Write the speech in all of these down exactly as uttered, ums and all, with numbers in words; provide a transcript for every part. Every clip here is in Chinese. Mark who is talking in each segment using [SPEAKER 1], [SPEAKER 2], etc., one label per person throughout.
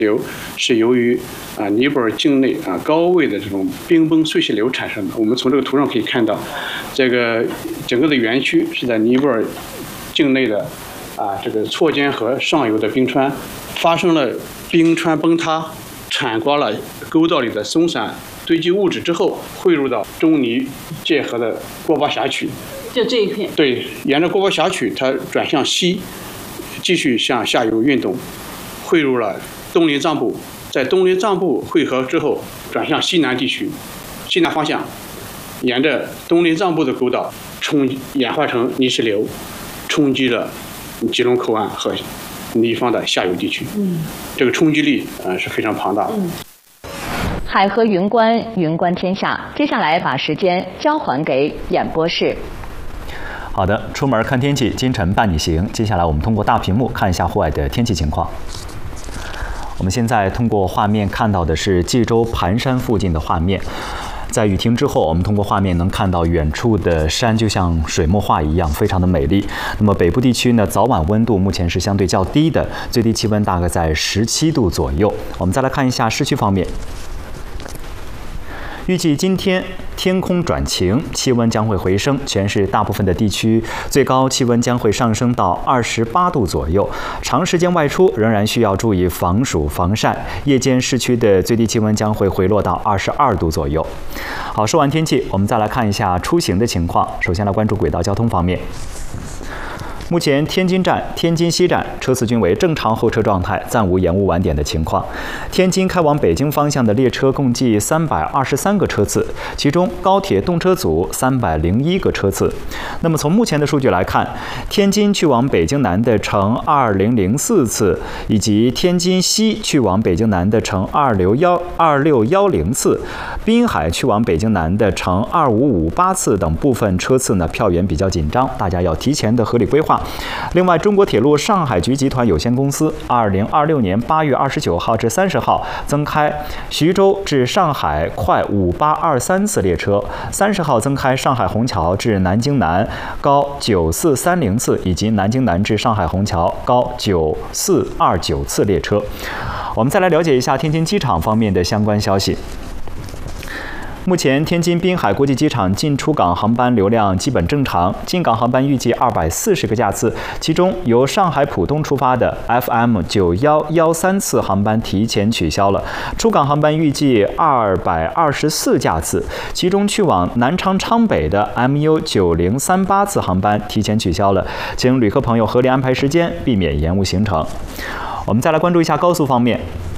[SPEAKER 1] 流是由于啊尼泊尔境内啊高位的这种冰崩碎屑流产生的。我们从这个图上可以看到，这个整个的园区是在尼泊尔境内的啊这个错间河上游的冰川发生了冰川崩塌，铲刮了沟道里的松散堆积物质之后，汇入到中尼界河的郭巴峡曲。
[SPEAKER 2] 就这一片。对，
[SPEAKER 1] 沿着郭巴峡曲，它转向西，继续向下游运动，汇入了东林藏布，在东林藏布汇合之后，转向西南地区，西南方向，沿着东林藏布的沟道冲演化成泥石流，冲击了吉隆口岸和尼方的下游地区。嗯，这个冲击力呃是非常庞大的。嗯，
[SPEAKER 3] 海河云观，云观天下。接下来把时间交还给演播室。
[SPEAKER 4] 好的，出门看天气，金晨伴你行。接下来我们通过大屏幕看一下户外的天气情况。我们现在通过画面看到的是济州盘山附近的画面。在雨停之后，我们通过画面能看到远处的山就像水墨画一样，非常的美丽。那么北部地区呢，早晚温度目前是相对较低的，最低气温大概在十七度左右。我们再来看一下市区方面。预计今天天空转晴，气温将会回升，全市大部分的地区最高气温将会上升到二十八度左右。长时间外出仍然需要注意防暑防晒，夜间市区的最低气温将会回落到二十二度左右。好，说完天气，我们再来看一下出行的情况。首先来关注轨道交通方面。目前天津站、天津西站车次均为正常候车状态，暂无延误晚点的情况。天津开往北京方向的列车共计三百二十三个车次，其中高铁动车组三百零一个车次。那么从目前的数据来看，天津去往北京南的乘二零零四次，以及天津西去往北京南的乘二六幺二六幺零次，滨海去往北京南的乘二五五八次等部分车次呢，票源比较紧张，大家要提前的合理规划。另外，中国铁路上海局集团有限公司二零二六年八月二十九号至三十号增开徐州至上海快五八二三次列车，三十号增开上海虹桥至南京南高九四三零次，以及南京南至上海虹桥高九四二九次列车。我们再来了解一下天津机场方面的相关消息。目前，天津滨海国际机场进出港航班流量基本正常，进港航班预计二百四十个架次，其中由上海浦东出发的 F M 九一一三次航班提前取消了，出港航班预计二百二十四架次，其中去往南昌昌北的 M U 九零三八次航班提前取消了，请旅客朋友合理安排时间，避免延误行程。我们再来关注一下高速方面。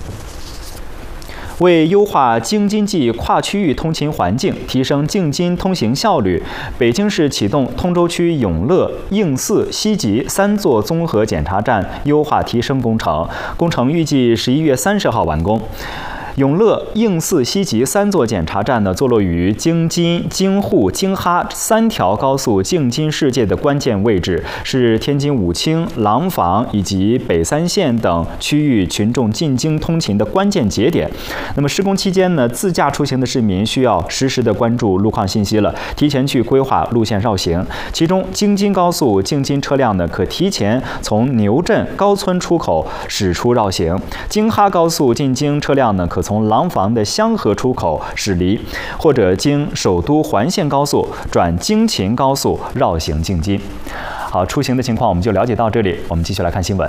[SPEAKER 4] 为优化京津冀跨区域通勤环境，提升京津通行效率，北京市启动通州区永乐、应四、西吉三座综合检查站优化提升工程，工程预计十一月三十号完工。永乐、应四、西吉三座检查站呢，坐落于京津、京沪、京哈三条高速京津世界的关键位置，是天津武清、廊坊以及北三县等区域群众进京通勤的关键节点。那么施工期间呢，自驾出行的市民需要实时的关注路况信息了，提前去规划路线绕行。其中，京津高速京津车辆呢，可提前从牛镇高村出口驶出绕行；京哈高速进京车辆呢，可从廊坊的香河出口驶离，或者经首都环线高速转京秦高速绕行进京。好，出行的情况我们就了解到这里，我们继续来看新闻。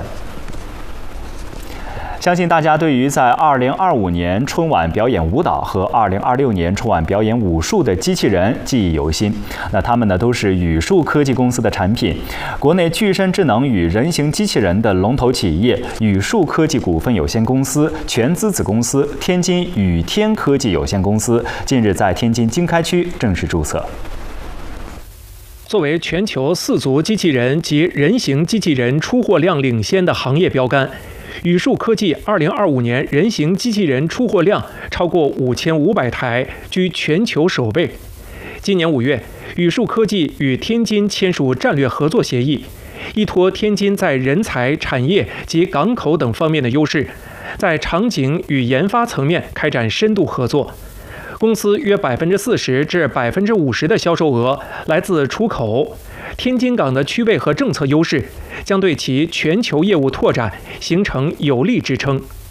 [SPEAKER 4] 相信大家对于在二零二五年春晚表演舞蹈和二零二六年春晚表演武术的机器人记忆犹新。那他们呢都是宇树科技公司的产品，国内具身智能与人形机器人的龙头企业宇树科技股份有限公司全资子公司天津宇天科技有限公司近日在天津经开区正式注册。
[SPEAKER 5] 作为全球四足机器人及人形机器人出货量领先的行业标杆，宇树科技二零二五年人形机器人出货量超过五千五百台，居全球首位。今年五月，宇树科技与天津签署战略合作协议，依托天津在人才、产业及港口等方面的优势，在场景与研发层面开展深度合作。公司约百分之四十至百分之五十的销售额来自出口。天津港的区位和政策优势将对其全球业务拓展形成有力支撑。